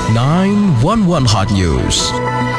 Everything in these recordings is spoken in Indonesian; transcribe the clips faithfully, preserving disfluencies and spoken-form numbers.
nine one one Hot News.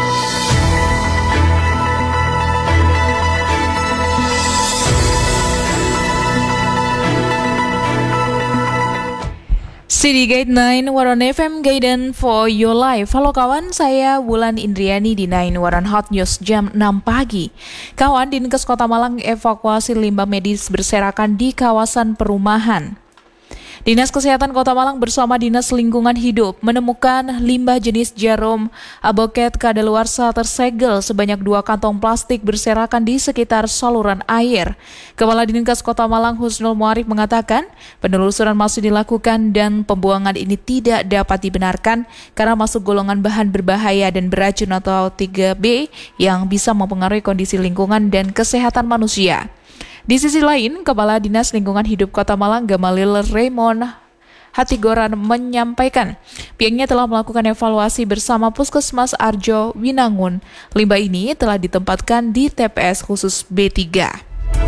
Citygate nine one one F M Guidance for your life. Halo kawan, saya Wulan Indriani di nine one one Hot News jam enam pagi. Kawan, Dinkes Kota Malang evakuasi limbah medis berserakan di kawasan perumahan. Dinas Kesehatan Kota Malang bersama Dinas Lingkungan Hidup menemukan limbah jenis jarum aboket kadaluarsa tersegel sebanyak dua kantong plastik berserakan di sekitar saluran air. Kepala Dinkes Kota Malang Husnul Muarif mengatakan penelusuran masih dilakukan dan pembuangan ini tidak dapat dibenarkan karena masuk golongan bahan berbahaya dan beracun atau tiga B yang bisa mempengaruhi kondisi lingkungan dan kesehatan manusia. Di sisi lain, Kepala Dinas Lingkungan Hidup Kota Malang Gamalil Raymond Hatigoran menyampaikan pihaknya telah melakukan evaluasi bersama Puskesmas Arjo Winangun. Limbah ini telah ditempatkan di T P S khusus B tiga.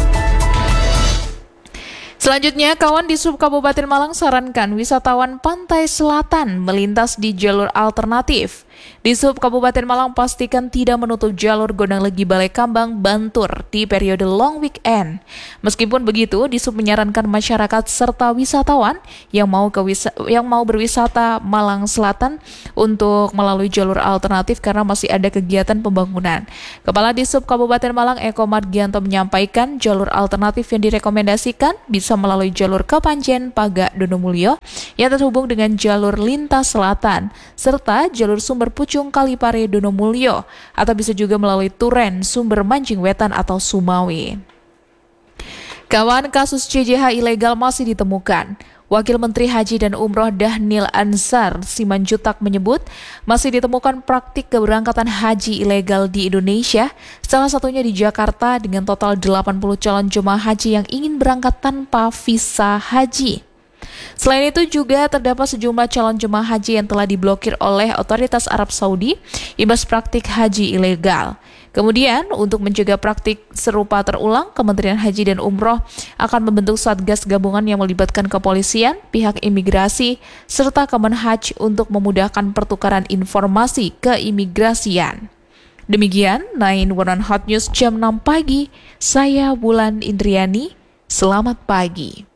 Selanjutnya, kawan di Sub Kabupaten Malang sarankan wisatawan pantai selatan melintas di jalur alternatif. Di Sub Kabupaten Malang pastikan tidak menutup jalur Gondang Legi Balai Kambang Bantur di periode long weekend. Meskipun begitu, di Sub menyarankan masyarakat serta wisatawan yang mau ke wisa- yang mau berwisata Malang Selatan untuk melalui jalur alternatif karena masih ada kegiatan pembangunan. Kepala di Sub Kabupaten Malang Eko Margianto menyampaikan jalur alternatif yang direkomendasikan bisa melalui jalur Kepanjen Paga Donomulyo yang terhubung dengan jalur lintas selatan serta jalur Sumber Pucung Kalipare Donomulyo atau bisa juga melalui Turen Sumber Mancing Wetan atau Sumawi. Kawan, kasus C J H ilegal masih ditemukan. Wakil Menteri Haji dan Umroh Dahnil Ansar Simanjutak menyebut masih ditemukan praktik keberangkatan haji ilegal di Indonesia, salah satunya di Jakarta dengan total delapan puluh calon jemaah haji yang ingin berangkat tanpa visa haji. Selain itu juga terdapat sejumlah calon jemaah haji yang telah diblokir oleh otoritas Arab Saudi imbas praktik haji ilegal. Kemudian, untuk mencegah praktik serupa terulang, Kementerian Haji dan Umroh akan membentuk Satgas Gabungan yang melibatkan kepolisian, pihak imigrasi, serta Kemenhaj untuk memudahkan pertukaran informasi keimigrasian. Demikian, nine one one Hot News jam enam pagi. Saya Wulan Indriani. Selamat pagi.